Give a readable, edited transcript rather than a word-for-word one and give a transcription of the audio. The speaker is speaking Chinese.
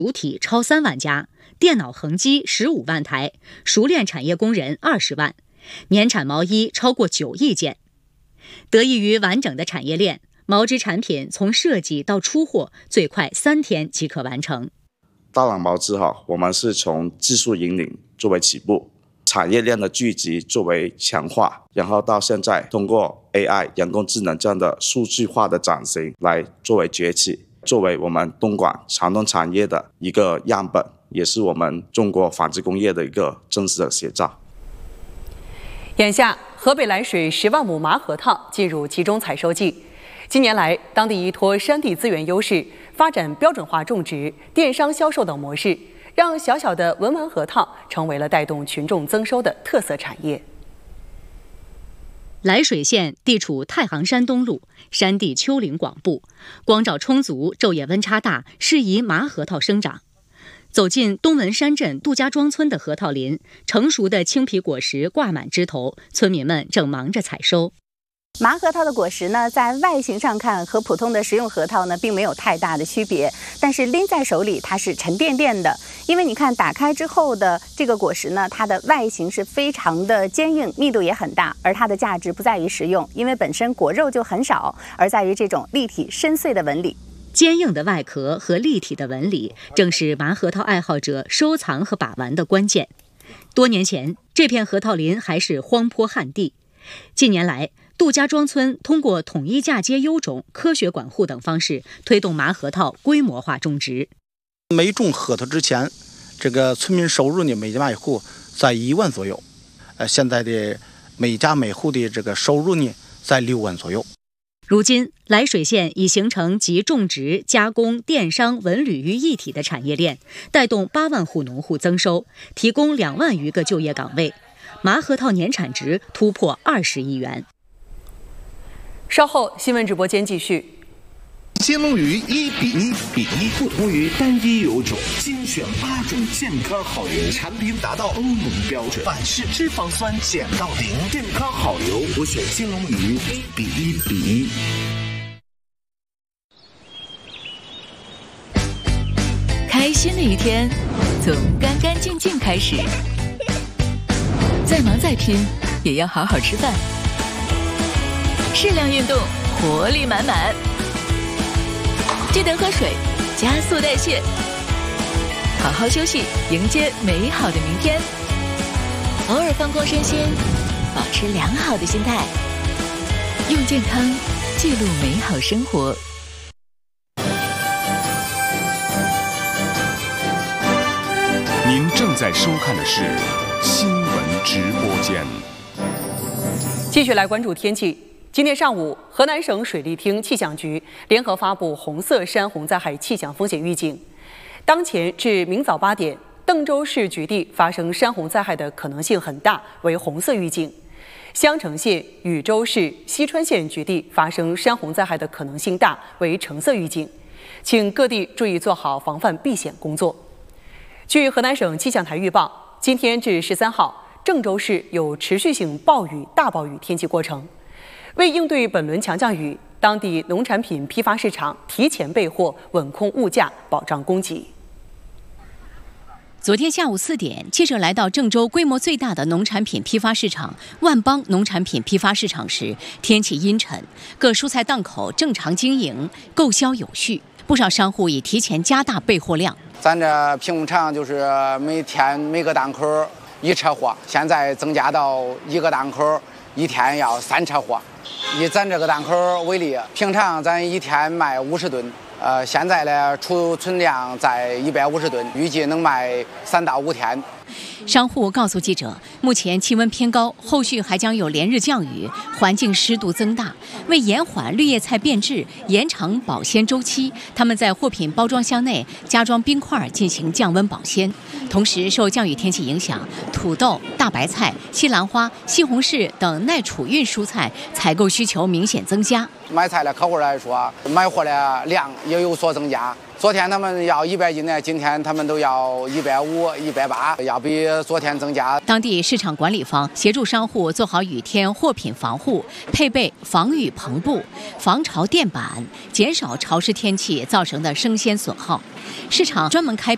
主体超3万家，电脑横机15万台，熟练产业工人20万，年产毛衣超过9亿件。得益于完整的产业链，毛织产品从设计到出货最快3天即可完成。 大朗毛织我们是从技术引领作为起步，产业链的聚集作为强化，然后到现在通过 AI 人工智能这样的数据化的转型来作为崛起，作为我们东莞传统产业的一个样本，也是我们中国纺织工业的一个真实的写照。 眼下，河北涞水10万亩麻核桃进入集中采收季。近年来，当地依托山地资源优势，发展标准化种植、电商销售等模式，让小小的文玩核桃成为了带动群众增收的特色产业。 涞水县地处太行山东麓，山地丘陵广布，光照充足，昼夜温差大，适宜麻核桃生长。走进东文山镇杜家庄村的核桃林，成熟的青皮果实挂满枝头，村民们正忙着采收。 麻核桃的果实呢，在外形上看和普通的食用核桃呢，并没有太大的区别，但是拎在手里它是沉甸甸的。因为你看打开之后的这个果实呢，它的外形是非常的坚硬，密度也很大，而它的价值不在于食用，因为本身果肉就很少，而在于这种立体深邃的纹理。 坚硬的外壳和立体的纹理，正是麻核桃爱好者收藏和把玩的关键。多年前，这片核桃林还是荒坡旱地。近年来，杜家庄村通过统一嫁接优种、科学管护等方式，推动麻核桃规模化种植。 没种核桃之前，这个村民收入呢，每家每户在1万左右。现在的每家每户的这个收入呢，在6万左右。 如今，涞水县已形成集种植、加工、电商、文旅于一体的产业链，带动8万户农户增收，提供2万余个就业岗位。麻核桃年产值突破20亿元。 稍后新闻直播间继续。 金龙鱼1比1比1，不同于单一油种，精选8种健康好油，产品达到欧盟标准，反式脂肪酸减到0，健康好油，我选金龙鱼1比1比 1。开心的一天，从干干净净开始。再忙再拼，也要好好吃饭。适量运动，活力满满。记得喝水，加速代谢。好好休息，迎接美好的明天。偶尔放空身心，保持良好的心态。用健康记录美好生活。 您正在收看的是新闻直播间。 继续来关注天气。今天上午，河南省水利厅气象局联合发布红色山洪灾害气象风险预警。当前至明早8点，邓州市局地发生山洪灾害的可能性很大，为红色预警；襄城县、禹州市、西川县局地发生山洪灾害的可能性大，为橙色预警。请各地注意做好防范避险工作。据河南省气象台预报，今天至13号，郑州市有持续性暴雨、大暴雨天气过程。为应对本轮强降雨，当地农产品批发市场提前备货，稳控物价，保障供给。 昨天下午4点，记者来到郑州规模最大的农产品批发市场万邦农产品批发市场时，天气阴沉，各蔬菜档口正常经营，购销有序，不少商户已提前加大备货量。 咱这平常就是每天每个档口1车货，现在增加到1个档口1天要3车货。以咱这个档口为例，平常咱1天卖50吨，现在呢储存量在150吨，预计能卖3到5天。 商户告诉记者，目前气温偏高，后续还将有连日降雨，环境湿度增大。为延缓绿叶菜变质，延长保鲜周期，他们在货品包装箱内加装冰块进行降温保鲜。同时，受降雨天气影响，土豆、大白菜、西兰花、西红柿等耐储运蔬菜采购需求明显增加。 买菜的客户来说，买货的量也有所增加。昨天他们要100斤的，今天他们都要150、180，要比昨天增加。 当地市场管理方协助商户做好雨天货品防护，配备防雨篷布、防潮垫板，减少潮湿天气造成的生鲜损耗。市场专门开